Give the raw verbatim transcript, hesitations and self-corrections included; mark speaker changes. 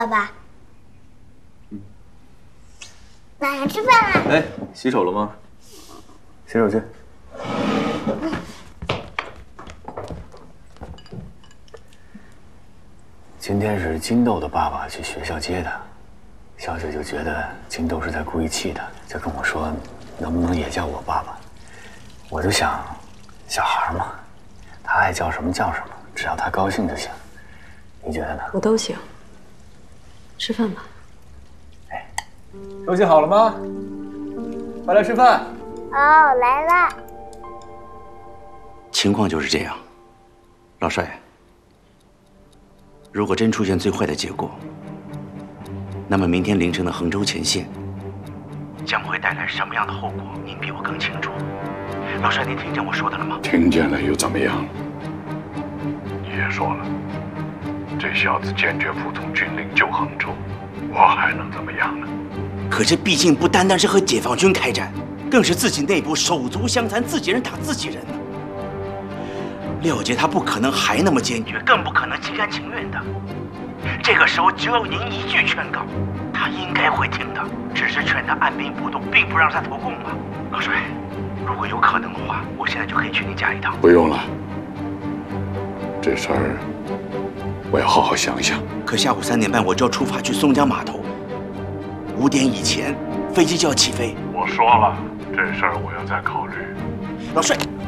Speaker 1: 爸爸，嗯，马上吃饭了。
Speaker 2: 哎，洗手了吗？洗手去。嗯、今天是金豆的爸爸去学校接的，小雪就觉得金豆是在故意气他，就跟我说，能不能也叫我爸爸？我就想，小孩嘛，他爱叫什么叫什么，只要他高兴就行。你觉得呢？
Speaker 3: 我都行。吃饭吧。
Speaker 2: 哎，收拾好了吗？快来吃饭。
Speaker 1: 哦，来了。
Speaker 4: 情况就是这样，老帅。如果真出现最坏的结果，那么明天凌晨的衡州前线将会带来什么样的后果？您比我更清楚。老帅，您听见我说的了吗？
Speaker 5: 听见了又怎么样？你也说了。这小子坚决服从军令救衡州，我还能怎么样呢？
Speaker 4: 可这毕竟不单单是和解放军开战，更是自己内部手足相残，自己人打自己人呢。廖杰他不可能还那么坚决，更不可能心甘情愿的。这个时候，只要您一句劝告，他应该会听的。只是劝他按兵不动，并不让他投共嘛。老帅，如果有可能的话，我现在就可以去你家一趟。
Speaker 5: 不用了，这事儿。我要好好想一想。
Speaker 4: 可下午三点半我就要出发去松江码头，五点以前飞机就要起飞。
Speaker 5: 我说了，这事儿我要再考虑。
Speaker 4: 老帅，